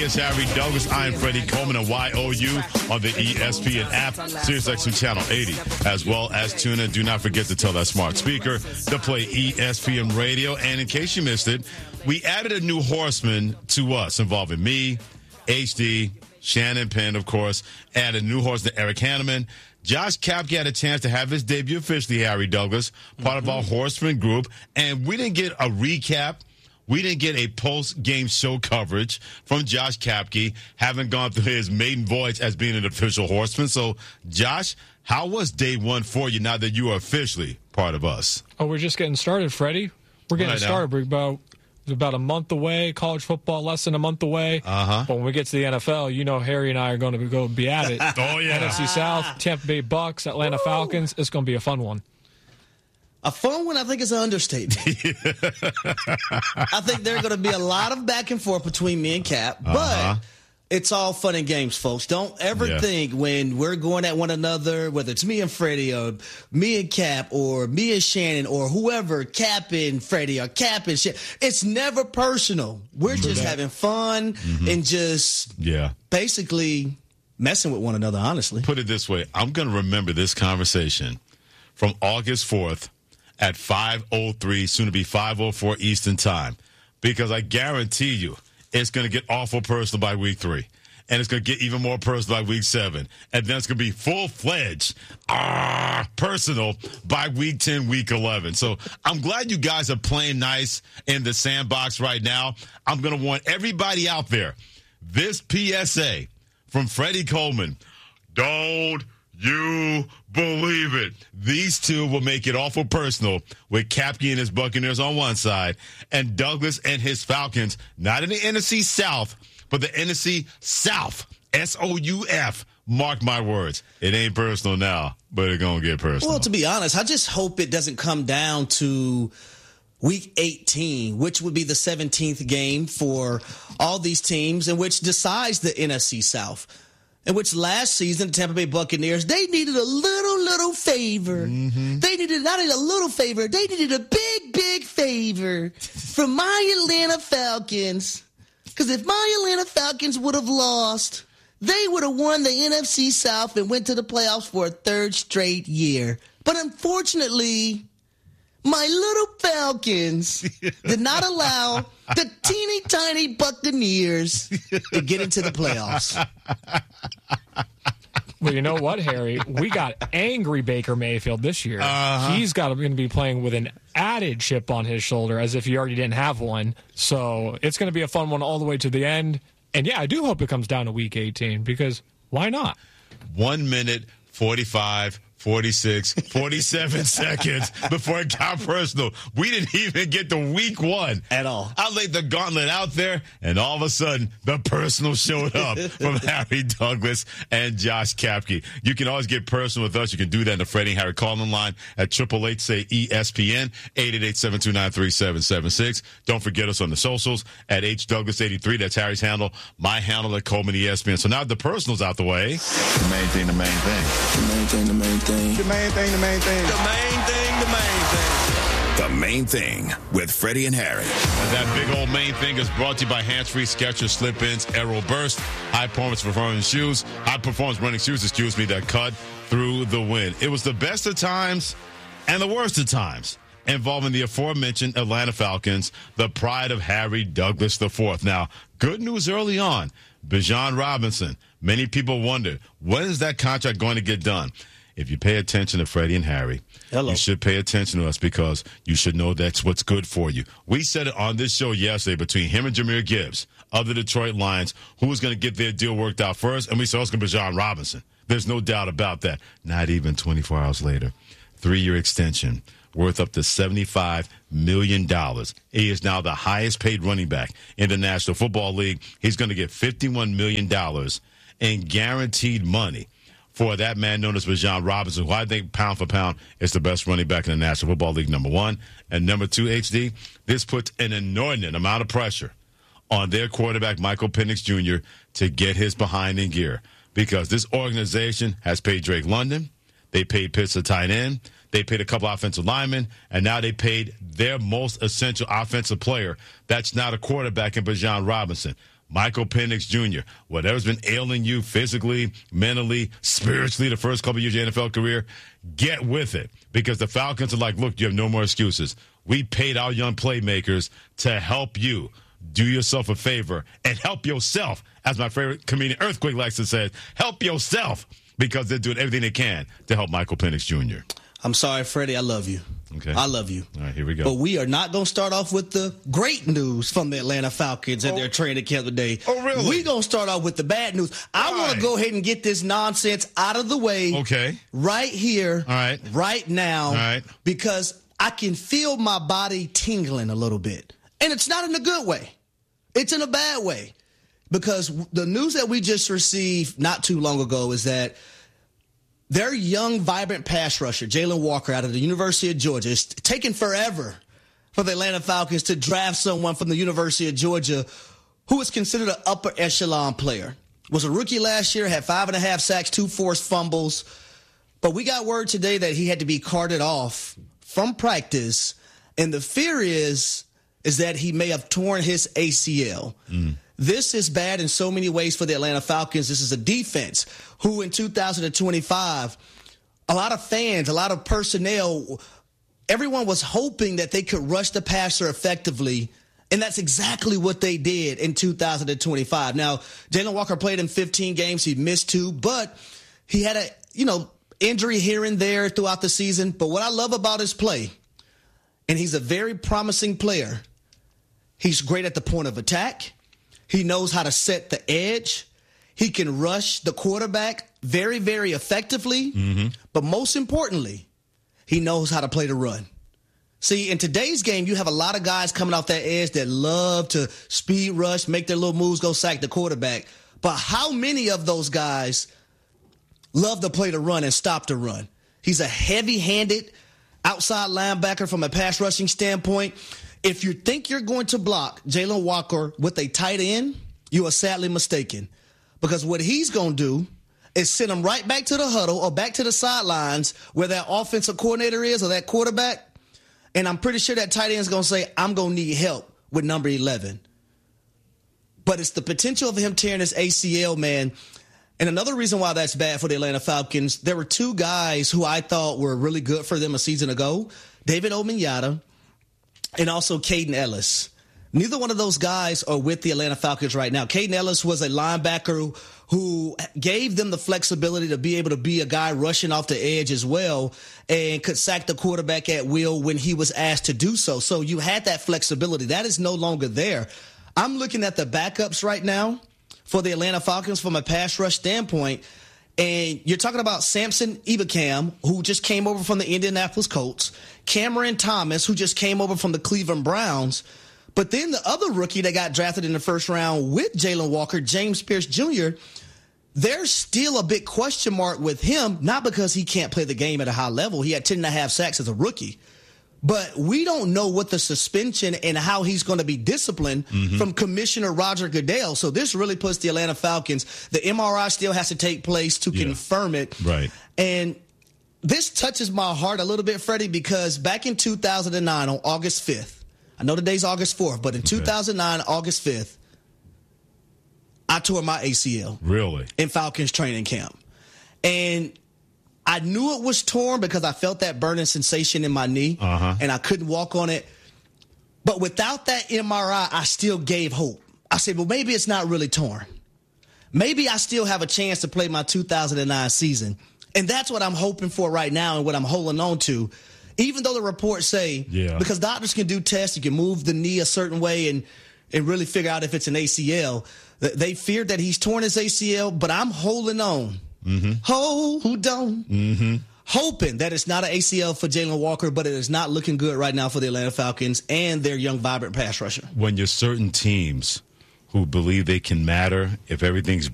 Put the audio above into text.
is Harry Douglas. I am Freddie Coleman and YOU on the ESPN app, SiriusXM Channel 80, as well as tune in. Do not forget to tell that smart speaker to play ESPN Radio. And in case you missed it, we added a new horseman to us involving me, HD, Shannon Penn, of course, added a new horseman, Eric Hanneman. Josh Kapke had a chance to have his debut officially, Harry Douglas, part of our horseman group. And we didn't get a recap. We didn't get a post-game show coverage from Josh Kapke, having gone through his maiden voyage as being an official horseman. So, Josh, how was day one for you now that you are officially part of us? Oh, we're just getting started, Freddie. We're getting started. We're about a month away. College football, less than a month away. But when we get to the NFL, you know Harry and I are going to be at it. Oh, yeah. NFC South, Tampa Bay Bucks, Atlanta Falcons. It's going to be a fun one. A fun one, I think, is an understatement. I think there are going to be a lot of back and forth between me and Cap, but it's all fun and games, folks. Don't ever think when we're going at one another, whether it's me and Freddie or me and Cap or me and Shannon or whoever, Cap and Freddie or Cap and Shannon, it's never personal. We're just having fun and just basically messing with one another, honestly. Put it this way. I'm going to remember this conversation from August 4th. At 5:03, soon to be 5:04 Eastern Time, because I guarantee you it's going to get awful personal by week 3, and it's going to get even more personal by week 7, and then it's going to be full-fledged personal by week 10, week 11. So I'm glad you guys are playing nice in the sandbox right now. I'm going to warn everybody out there, this PSA from Freddie Coleman, don't you believe it? These two will make it awful personal with Kapke and his Buccaneers on one side and Douglas and his Falcons, not in the NFC South, but the NFC South, S-O-U-F. Mark my words. It ain't personal now, but it's going to get personal. Well, to be honest, I just hope it doesn't come down to Week 18, which would be the 17th game for all these teams and which decides the NFC South. In which last season, the Tampa Bay Buccaneers, they needed a little favor. They needed not a little favor. They needed a big favor from my Atlanta Falcons. Because if my Atlanta Falcons would have lost, they would have won the NFC South and went to the playoffs for a third straight year. But unfortunately, my little Falcons did not allow the teeny tiny Buccaneers to get into the playoffs. Well, you know what, Harry? We got angry Baker Mayfield this year. He's going to be playing with an added chip on his shoulder as if he already didn't have one. So it's going to be a fun one all the way to the end. And, yeah, I do hope it comes down to Week 18 because why not? 1 minute, 45, 46, 47 seconds before it got personal. We didn't even get to week 1 at all. I laid the gauntlet out there, and all of a sudden, the personal showed up from Harry Douglas and Josh Kapke. You can always get personal with us. You can do that in the Freddie and Harry calling line at 888-SAY-ESPN, 888-729-3776. Don't forget us on the socials at HDouglas83. That's Harry's handle. My handle at Coleman ESPN. So now the personal's out the way. The main thing. The main thing. The main thing with Freddie and Harry. And that big old main thing is brought to you by Hands-Free Skechers Slip-Ins Aero Burst. High performance running shoes that cut through the wind. It was the best of times and the worst of times involving the aforementioned Atlanta Falcons, the pride of Harry Douglas IV. Now, good news early on. Bijan Robinson. Many people wonder, when is that contract going to get done? If you pay attention to Freddie and Harry, you should pay attention to us because you should know that's what's good for you. We said it on this show yesterday between him and Jahmyr Gibbs of the Detroit Lions, who was going to get their deal worked out first, and we said it's going to be Bijan Robinson. There's no doubt about that. Not even 24 hours later. 3-year extension worth up to $75 million. He is now the highest paid running back in the National Football League. He's going to get $51 million in guaranteed money for that man known as Bijan Robinson, who I think pound for pound is the best running back in the National Football League, number one. And number two, HD, this puts an inordinate amount of pressure on their quarterback, Michael Penix Jr., to get his behind in gear. Because this organization has paid Drake London, they paid Pitts a tight end, they paid a couple offensive linemen, and now they paid their most essential offensive player that's not a quarterback in Bijan Robinson. Michael Penix Jr., whatever's been ailing you physically, mentally, spiritually the first couple of years of your NFL career, get with it. Because the Falcons are like, look, you have no more excuses. We paid our young playmakers to help you. Do yourself a favor and help yourself. As my favorite comedian Earthquake likes to say, help yourself, because they're doing everything they can to help Michael Penix Jr. I'm sorry, Freddie. I love you. Okay. I love you. All right, here we go. But we are not going to start off with the great news from the Atlanta Falcons and their training camp today. Oh, really? We're going to start off with the bad news. I want to go ahead and get this nonsense out of the way. Okay. Right here. All right. Right now. All right. Because I can feel my body tingling a little bit. And it's not in a good way. It's in a bad way. Because the news that we just received not too long ago is that their young, vibrant pass rusher, Jalen Walker, out of the University of Georgia, it's taken forever for the Atlanta Falcons to draft someone from the University of Georgia who is considered an upper echelon player. Was a rookie last year, had 5.5 sacks, 2 forced fumbles. But we got word today that he had to be carted off from practice. And the fear is that he may have torn his ACL. This is bad in so many ways for the Atlanta Falcons. This is a defense who in 2025, a lot of fans, a lot of personnel, everyone was hoping that they could rush the passer effectively. And that's exactly what they did in 2025. Now, Jalen Walker played in 15 games. He missed 2, but he had a, injury here and there throughout the season. But what I love about his play, and he's a very promising player, he's great at the point of attack. He knows how to set the edge. He can rush the quarterback very, very effectively. But most importantly, he knows how to play the run. See, in today's game, you have a lot of guys coming off that edge that love to speed rush, make their little moves, go sack the quarterback. But how many of those guys love to play the run and stop the run? He's a heavy-handed outside linebacker from a pass rushing standpoint. If you think you're going to block Jalen Walker with a tight end, you are sadly mistaken. Because what he's going to do is send him right back to the huddle or back to the sidelines where that offensive coordinator is or that quarterback. And I'm pretty sure that tight end is going to say, I'm going to need help with number 11. But it's the potential of him tearing his ACL, man. And another reason why that's bad for the Atlanta Falcons, there were 2 guys who I thought were really good for them a season ago, David Onyemata and also Caden Ellis. Neither one of those guys are with the Atlanta Falcons right now. Caden Ellis was a linebacker who gave them the flexibility to be able to be a guy rushing off the edge as well and could sack the quarterback at will when he was asked to do so. So you had that flexibility. That is no longer there. I'm looking at the backups right now for the Atlanta Falcons from a pass rush standpoint. And you're talking about Samson Ebukam, who just came over from the Indianapolis Colts, Cameron Thomas, who just came over from the Cleveland Browns. But then the other rookie that got drafted in the first round with Jalen Walker, James Pierce Jr., there's still a big question mark with him, not because he can't play the game at a high level. He had 10.5 sacks as a rookie. But we don't know what the suspension and how he's going to be disciplined from Commissioner Roger Goodell. So this really puts the Atlanta Falcons. The MRI still has to take place to confirm it. Right. And this touches my heart a little bit, Freddie, because back in 2009 on August 5th, I know today's August 4th, but in 2009, August 5th, I tore my ACL. Really? In Falcons training camp. And I knew it was torn because I felt that burning sensation in my knee, and I couldn't walk on it. But without that MRI, I still gave hope. I said, well, maybe it's not really torn. Maybe I still have a chance to play my 2009 season. And that's what I'm hoping for right now and what I'm holding on to. Even though the reports say, because doctors can do tests, you can move the knee a certain way and really figure out if it's an ACL. They feared that he's torn his ACL, but I'm holding on. Hold on. Hoping that it's not an ACL for Jalen Walker, but it is not looking good right now for the Atlanta Falcons and their young, vibrant pass rusher. When you're certain teams who believe they can matter, if everything's